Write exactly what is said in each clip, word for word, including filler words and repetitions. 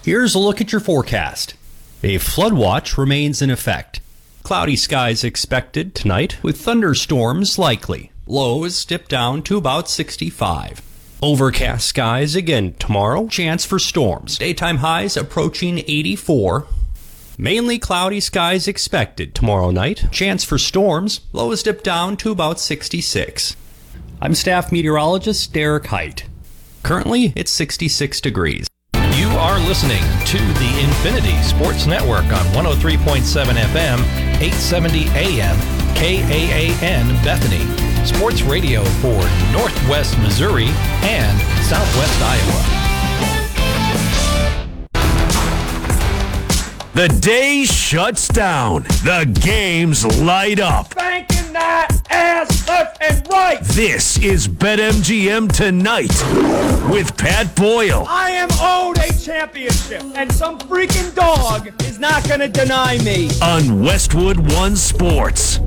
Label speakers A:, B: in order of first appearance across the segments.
A: Here's a look at your forecast. A flood watch remains in effect. Cloudy skies expected tonight with thunderstorms likely. Lows dip down to about sixty-five. Overcast skies again tomorrow. Chance for storms. Daytime highs approaching eighty-four. Mainly cloudy skies expected tomorrow night. Chance for storms. Lows dip down to about sixty-six. I'm staff meteorologist Derek Height. Currently, it's sixty-six degrees.
B: You are listening to the Infinity Sports Network on one oh three point seven F M, eight seventy A M, K A A N Bethany. Sports radio for Northwest Missouri and Southwest Iowa.
C: The day shuts down. The games light up.
D: Banking that ass left and right.
C: This is BetMGM Tonight with Pat Boyle.
D: I am owed a championship, and some freaking dog is not going to deny me.
C: On Westwood One Sports.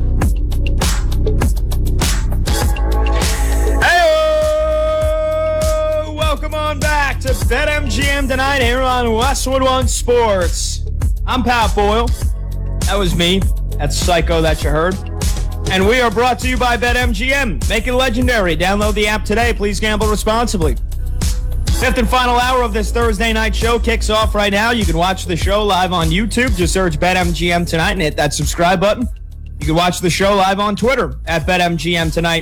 D: Hey, welcome on back to BetMGM Tonight here on Westwood One Sports. I'm Pat Boyle. That was me. That's Psycho that you heard. And we are brought to you by BetMGM. Make it legendary. Download the app today. Please gamble responsibly. Fifth and final hour of this Thursday night show kicks off right now. You can watch the show live on YouTube. Just search BetMGM Tonight and hit that subscribe button. You can watch the show live on Twitter at BetMGM Tonight.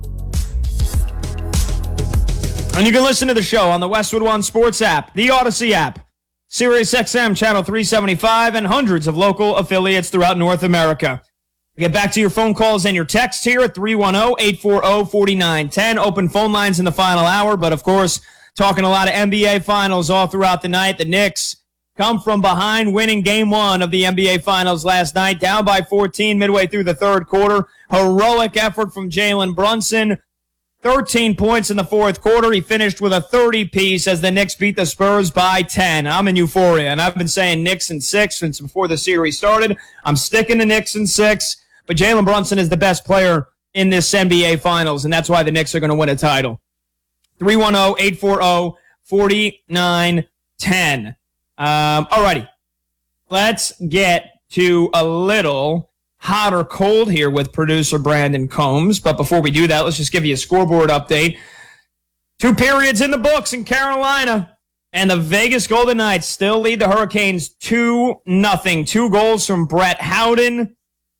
D: And you can listen to the show on the Westwood One Sports app, the Odyssey app, Sirius X M Channel three seventy-five, and hundreds of local affiliates throughout North America. Get back to your phone calls and your texts here at three one zero, eight four zero, four nine one zero. Open phone lines in the final hour, but of course, talking a lot of N B A Finals all throughout the night. The Knicks come from behind, winning game one of the N B A Finals last night, down by fourteen midway through the third quarter. Heroic effort from Jalen Brunson. thirteen points in the fourth quarter. He finished with a thirty-piece as the Knicks beat the Spurs by ten. I'm in euphoria, and I've been saying Knicks in six since before the series started. I'm sticking to Knicks in six, but Jalen Brunson is the best player in this N B A Finals, and that's why the Knicks are going to win a title. three one zero, eight four zero, four nine one zero. Um, alrighty, let's get to a little hot or cold here with producer Brandon Combs. But before we do that, let's just give you a scoreboard update. Two periods in the books in Carolina, and the Vegas Golden Knights still lead the Hurricanes two nothing. Two goals from Brett Howden.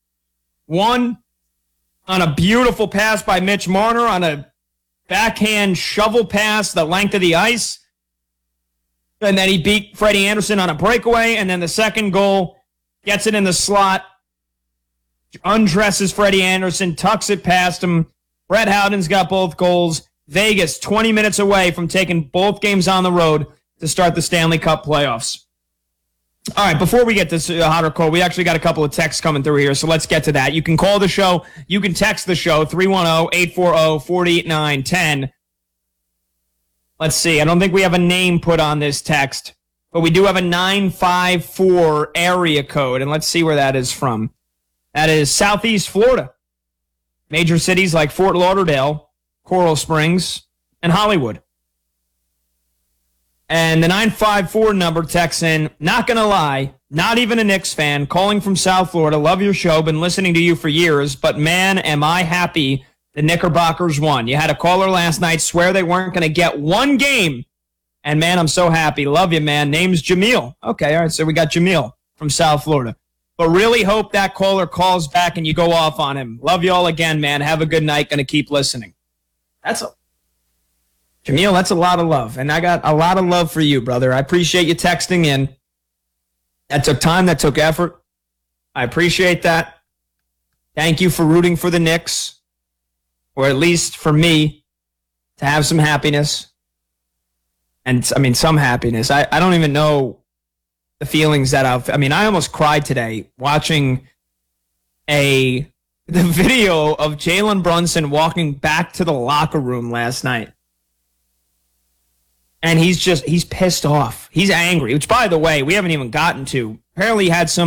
D: One on a beautiful pass by Mitch Marner on a backhand shovel pass the length of the ice. And then he beat Freddie Anderson on a breakaway. And then the second goal gets it in the slot. Undresses Freddie Anderson, tucks it past him. Brett Howden's got both goals. Vegas, twenty minutes away from taking both games on the road to start the Stanley Cup playoffs. All right, before we get to uh, hot or cold, we actually got a couple of texts coming through here, so let's get to that. You can call the show. You can text the show, three one zero, eight four zero, four nine one zero. Let's see. I don't think we have a name put on this text, but we do have a nine five four area code, and let's see where that is from. That is Southeast Florida. Major cities like Fort Lauderdale, Coral Springs, and Hollywood. And the nine five four number texts in, not going to lie, not even a Knicks fan, calling from South Florida, love your show, been listening to you for years, but man, am I happy the Knickerbockers won. You had a caller last night swear they weren't going to get one game, and man, I'm so happy. Love you, man. Name's Jamil. Okay, all right, so we got Jamil from South Florida. But really hope that caller calls back and you go off on him. Love you all again, man. Have a good night. Going to keep listening. That's a Jamil, that's a lot of love. And I got a lot of love for you, brother. I appreciate you texting in. That took time. That took effort. I appreciate that. Thank you for rooting for the Knicks, or at least for me to have some happiness. And, I mean, some happiness. I, I don't even know the feelings that I've, I mean, I almost cried today watching a, the video of Jalen Brunson walking back to the locker room last night. And he's just, he's pissed off. He's angry, which, by the way, we haven't even gotten to. Apparently he had some